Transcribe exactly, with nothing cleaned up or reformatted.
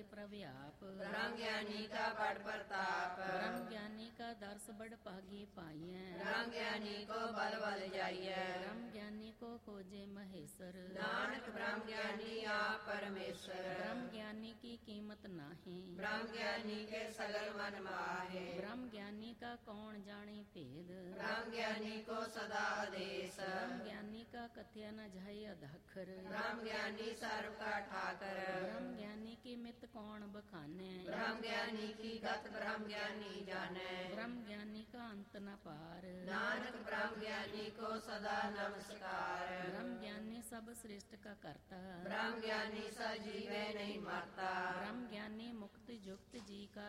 प्रव्याप। ब्रह्म ज्ञानी का बड़ प्रताप। ब्रह्म ज्ञानी का दर्श बड़ भागी पाइए। ब्रह्म ज्ञानी को बल बल जाइए। ब्रह्म ज्ञानी को खोजे महेश्वर। नानक ब्रह्म ज्ञानी आप परमेश्वर। ब्रह्म ज्ञानी की कीमत नाही। ब्रह्म ज्ञानी के सगल मन माहे। ब्रह्म ज्ञानी का कौन जाने भेद। ब्रह्म ज्ञानी को सदा आदेश। ब्रह्म ज्ञानी का कथ्य न जाय अधखर। ब्रह्म ज्ञानी सर्व का ठाकर। ब्रह्म ज्ञानी की मित कौन बखाने। ब्रह्म ज्ञानी की गत ब्रह्म ज्ञानी जाने। ब्रह्म ज्ञानी का अंत न पार। नानक ब्रह्म ज्ञानी को सदा नमस्कार। ब्रह्म ज्ञानी सब श्रेष्ठ का करता। ब्रह्म ज्ञानी सजीवे नहीं मरता। ब्रह्म ज्ञानी मुक्त जुक्त जी का